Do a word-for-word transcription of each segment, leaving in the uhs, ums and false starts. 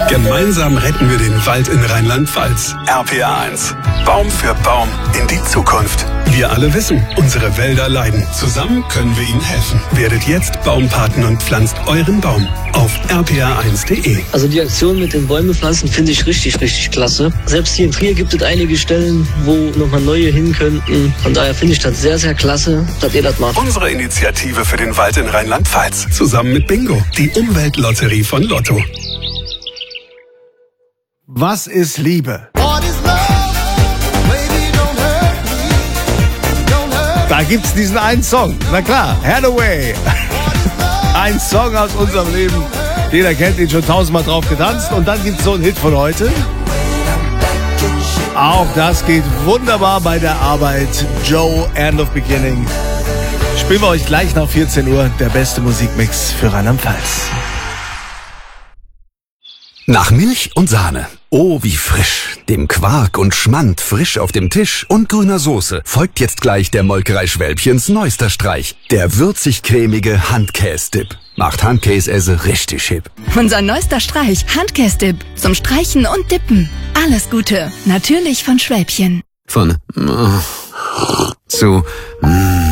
Gemeinsam retten wir den Wald in Rheinland-Pfalz. R P R eins. Baum für Baum in die Zukunft. Wir alle wissen, unsere Wälder leiden. Zusammen können wir ihnen helfen. Werdet jetzt Baumpaten und pflanzt euren Baum auf r p r eins punkt d e. Also die Aktion mit den Bäume pflanzen finde ich richtig, richtig klasse. Selbst hier in Trier gibt es einige Stellen, wo nochmal neue hin könnten. Von daher finde ich das sehr, sehr klasse, dass ihr das macht. Unsere Initiative für den Wald in Rheinland-Pfalz. Zusammen mit Bingo, die Umweltlotterie von Lotto. Was ist Liebe? Da gibt's diesen einen Song. Na klar, Hathaway. Ein Song aus unserem Leben. Jeder kennt ihn, schon tausendmal drauf getanzt. Und dann gibt's so einen Hit von heute. Auch das geht wunderbar bei der Arbeit. Joe, End of Beginning. Spielen wir euch gleich nach vierzehn Uhr der beste Musikmix für Rheinland-Pfalz. Nach Milch und Sahne. Oh, wie frisch. Dem Quark und Schmand frisch auf dem Tisch und grüner Soße folgt jetzt gleich der Molkerei Schwälbchens neuester Streich. Der würzig-cremige Handkäse-Dip. Macht Handkäse richtig hip. Unser neuester Streich, Handkäse-Dip. Zum Streichen und Dippen. Alles Gute. Natürlich von Schwälbchen. Von oh, zu mm.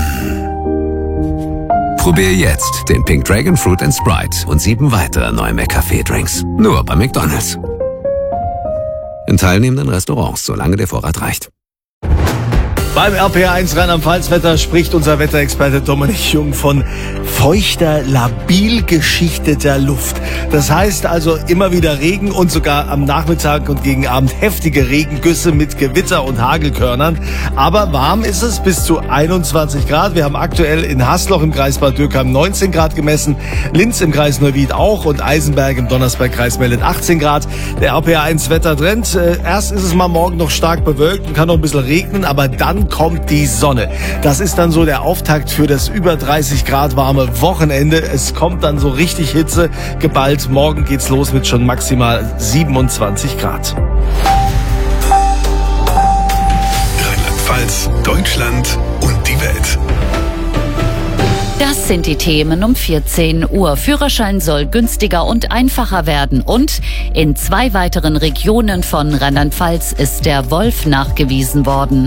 Probier jetzt den Pink Dragon Fruit and Sprite und sieben weitere neue McCafé-Drinks. Nur bei McDonald's. In teilnehmenden Restaurants, solange der Vorrat reicht. Beim R P R eins Rheinland-Pfalz-Wetter spricht unser Wetterexperte Dominik Jung von feuchter, labil geschichteter Luft. Das heißt also immer wieder Regen und sogar am Nachmittag und gegen Abend heftige Regengüsse mit Gewitter und Hagelkörnern. Aber warm ist es, bis zu einundzwanzig Grad. Wir haben aktuell in Hasloch im Kreis Bad Dürkheim neunzehn Grad gemessen, Linz im Kreis Neuwied auch und Eisenberg im Donnersberg-Kreis meldet achtzehn Grad. Der R P R eins Wettertrend, äh, erst ist es mal morgen noch stark bewölkt und kann noch ein bisschen regnen, aber dann kommt die Sonne. Das ist dann so der Auftakt für das über dreißig Grad warme Wochenende. Es kommt dann so richtig Hitze, geballt. Morgen geht's los mit schon maximal siebenundzwanzig Grad. Rheinland-Pfalz, Deutschland und die Welt. Das sind die Themen um vierzehn Uhr. Führerschein soll günstiger und einfacher werden. Und in zwei weiteren Regionen von Rheinland-Pfalz ist der Wolf nachgewiesen worden.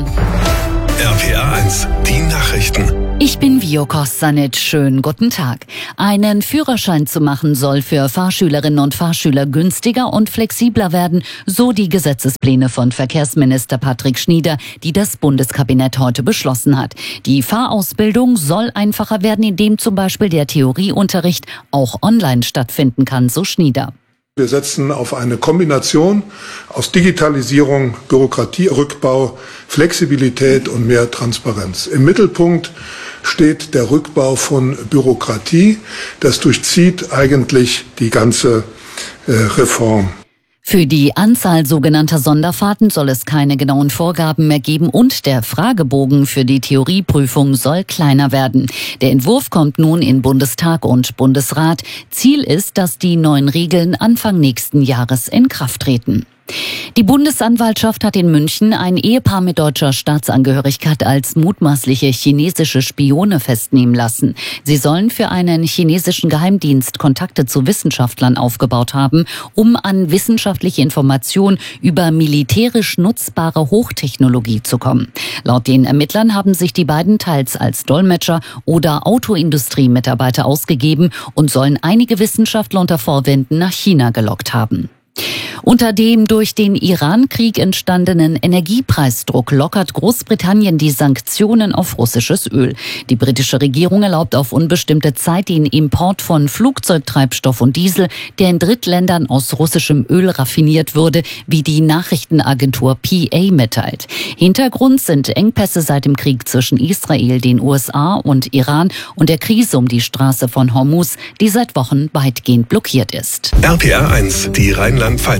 R P R eins, die Nachrichten. Ich bin Vio Kostanic. Schönen guten Tag. Einen Führerschein zu machen soll für Fahrschülerinnen und Fahrschüler günstiger und flexibler werden, so die Gesetzespläne von Verkehrsminister Patrick Schnieder, die das Bundeskabinett heute beschlossen hat. Die Fahrausbildung soll einfacher werden, indem zum Beispiel der Theorieunterricht auch online stattfinden kann, so Schnieder. Wir setzen auf eine Kombination aus Digitalisierung, Bürokratierückbau, Flexibilität und mehr Transparenz. Im Mittelpunkt steht der Rückbau von Bürokratie. Das durchzieht eigentlich die ganze äh, Reform. Für die Anzahl sogenannter Sonderfahrten soll es keine genauen Vorgaben mehr geben und der Fragebogen für die Theorieprüfung soll kleiner werden. Der Entwurf kommt nun in Bundestag und Bundesrat. Ziel ist, dass die neuen Regeln Anfang nächsten Jahres in Kraft treten. Die Bundesanwaltschaft hat in München ein Ehepaar mit deutscher Staatsangehörigkeit als mutmaßliche chinesische Spione festnehmen lassen. Sie sollen für einen chinesischen Geheimdienst Kontakte zu Wissenschaftlern aufgebaut haben, um an wissenschaftliche Informationen über militärisch nutzbare Hochtechnologie zu kommen. Laut den Ermittlern haben sich die beiden teils als Dolmetscher oder Autoindustriemitarbeiter ausgegeben und sollen einige Wissenschaftler unter Vorwänden nach China gelockt haben. Unter dem durch den Iran-Krieg entstandenen Energiepreisdruck lockert Großbritannien die Sanktionen auf russisches Öl. Die britische Regierung erlaubt auf unbestimmte Zeit den Import von Flugzeugtreibstoff und Diesel, der in Drittländern aus russischem Öl raffiniert wurde, wie die Nachrichtenagentur P A mitteilt. Hintergrund sind Engpässe seit dem Krieg zwischen Israel, den U S A und Iran und der Krise um die Straße von Hormuz, die seit Wochen weitgehend blockiert ist. R P R eins, die Rheinland-Pfalz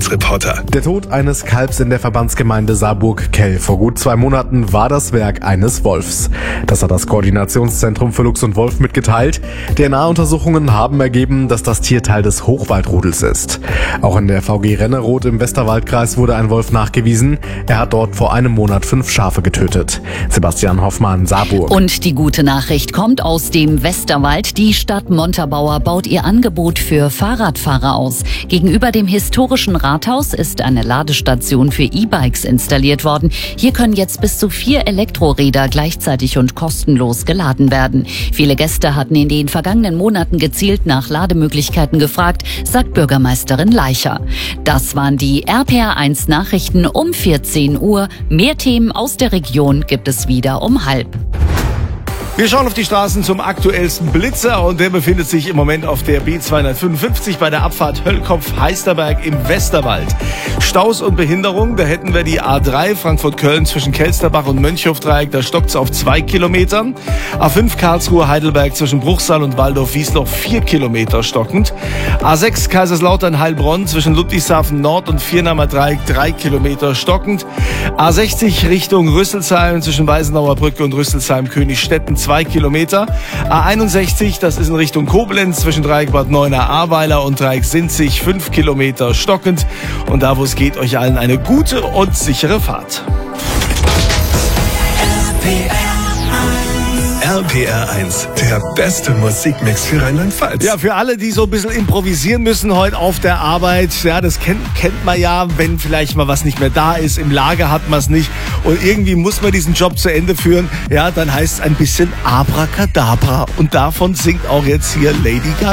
Reporter. Der Tod eines Kalbs in der Verbandsgemeinde Saarburg-Kell vor gut zwei Monaten war das Werk eines Wolfs. Das hat das Koordinationszentrum für Luchs und Wolf mitgeteilt. D N A-Untersuchungen haben ergeben, dass das Tier Teil des Hochwaldrudels ist. Auch in der V G Renneroth im Westerwaldkreis wurde ein Wolf nachgewiesen. Er hat dort vor einem Monat fünf Schafe getötet. Sebastian Hoffmann, Saarburg. Und die gute Nachricht kommt aus dem Westerwald. Die Stadt Montabaur baut ihr Angebot für Fahrradfahrer aus. Gegenüber dem historischen Rathaus ist eine Ladestation für E-Bikes installiert worden. Hier können jetzt bis zu vier Elektroräder gleichzeitig und kostenlos geladen werden. Viele Gäste hatten in den vergangenen Monaten gezielt nach Lademöglichkeiten gefragt, sagt Bürgermeisterin Leicher. Das waren die R P R eins Nachrichten um vierzehn Uhr. Mehr Themen aus der Region gibt es wieder um halb. Wir schauen auf die Straßen zum aktuellsten Blitzer und der befindet sich im Moment auf der B zweihundertfünfundfünfzig bei der Abfahrt Höllkopf-Heisterberg im Westerwald. Staus und Behinderung, da hätten wir die A drei Frankfurt-Köln zwischen Kelsterbach und Mönchhofdreieck, da stockt's auf zwei Kilometern. A fünf Karlsruhe-Heidelberg zwischen Bruchsal und Waldorf-Wiesloch vier Kilometer stockend. A sechs Kaiserslautern-Heilbronn zwischen Ludwigshafen Nord und Viernahmer Dreieck drei Kilometer stockend. A sechzig Richtung Rüsselsheim zwischen Weißenauer Brücke und Rüsselsheim-Königstetten zwei Kilometer. A einundsechzig, das ist in Richtung Koblenz zwischen Dreieck Bad Neuenahr-Ahrweiler und Dreieck Sinzig fünf Kilometer stockend. Und da, wo es geht, euch allen eine gute und sichere Fahrt. R P R eins, der beste Musikmix für Rheinland-Pfalz. Ja, für alle, die so ein bisschen improvisieren müssen heute auf der Arbeit, ja, das kennt, kennt man ja, wenn vielleicht mal was nicht mehr da ist, im Lager hat man es nicht und irgendwie muss man diesen Job zu Ende führen, ja, dann heißt es ein bisschen Abracadabra und davon singt auch jetzt hier Lady Gaga.